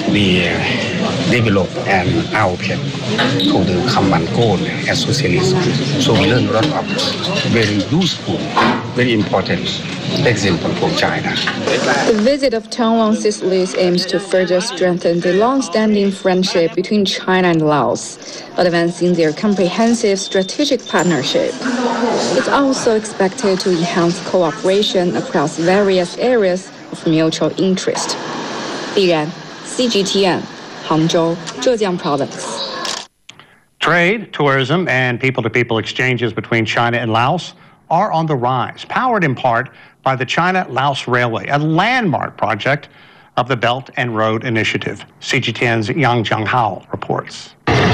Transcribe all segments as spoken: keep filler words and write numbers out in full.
we develop an outlet to the common goal as socialism. So we learn a lot of very useful, very important example from China. The visit of Tang Wang Sicilies aims to further strengthen the long-standing friendship between China and Laos, advancing their comprehensive strategic partnership. It's also expected to enhance cooperation across various areas of mutual interest. Li Ran, C G T N, Hangzhou, Zhejiang Province. Trade, tourism, and people-to-people exchanges between China and Laos are on the rise, powered in part by the China-Laos Railway, a landmark project of the Belt and Road Initiative. C G T N's Yang Jianghao reports.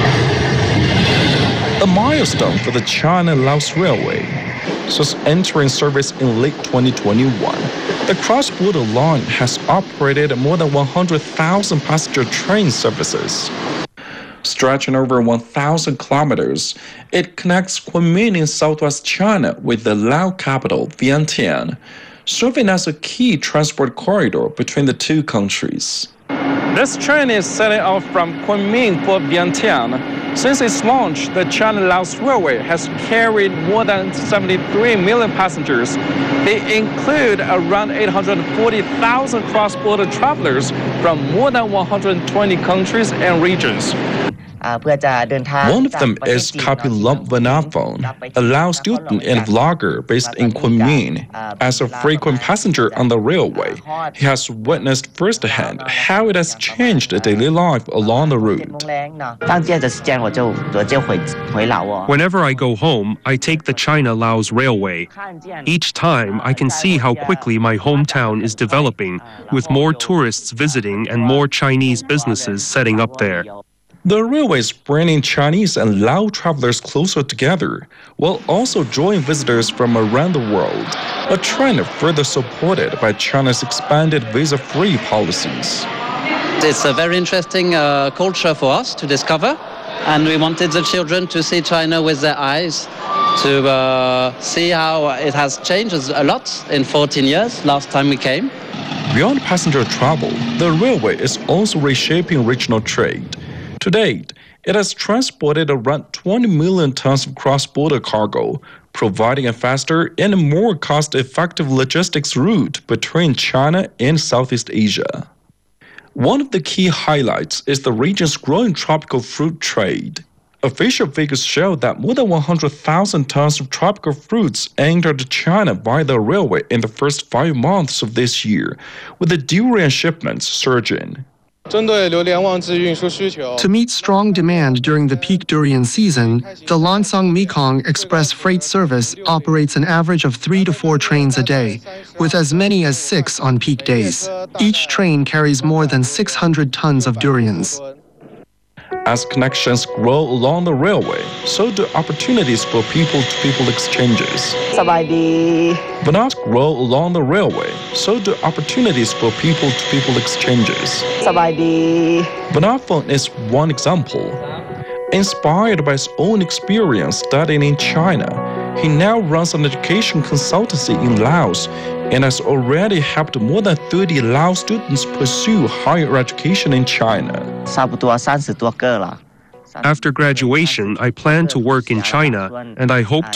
A milestone for the China-Laos Railway. Since entering service in late twenty twenty-one, the cross-border line has operated more than one hundred thousand passenger train services. Stretching over one thousand kilometers, it connects Kunming in southwest China with the Lao capital, Vientiane, serving as a key transport corridor between the two countries. This train is setting off from Kunming for Vientiane. Since its launch, the China-Laos Railway has carried more than seventy-three million passengers. They include around eight hundred forty thousand cross-border travelers from more than one hundred twenty countries and regions. One of them is Kapilom Vanafon, a Lao student and vlogger based in Kunming. As a frequent passenger on the railway, he has witnessed firsthand how it has changed daily life along the route. Whenever I go home, I take the China-Laos Railway. Each time, I can see how quickly my hometown is developing, with more tourists visiting and more Chinese businesses setting up there. The railway is bringing Chinese and Lao travelers closer together, while also drawing visitors from around the world, a trend further supported by China's expanded visa-free policies. It's a very interesting uh, culture for us to discover, and we wanted the children to see China with their eyes, to uh, see how it has changed a lot in fourteen years, last time we came. Beyond passenger travel, the railway is also reshaping regional trade. To date, it has transported around twenty million tons of cross-border cargo, providing a faster and more cost-effective logistics route between China and Southeast Asia. One of the key highlights is the region's growing tropical fruit trade. Official figures show that more than one hundred thousand tons of tropical fruits entered China by the railway in the first five months of this year, with the durian shipments surging. To meet strong demand during the peak durian season, the Lancang Mekong Express Freight Service operates an average of three to four trains a day, with as many as six on peak days. Each train carries more than six hundred tons of durians. As connections grow along the railway, so do opportunities for people-to-people exchanges. But not grow along the railway, so do opportunities for people-to-people exchanges. Vanafon is one example. Inspired by his own experience studying in China, he now runs an education consultancy in Laos and has already helped more than thirty Lao students pursue higher education in China. After graduation, I plan to work in China, and I hope